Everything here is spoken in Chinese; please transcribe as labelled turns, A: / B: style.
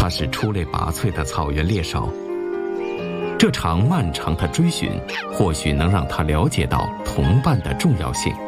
A: 他是出类拔萃的草原猎手。这场漫长的追寻，或许能让他了解到同伴的重要性。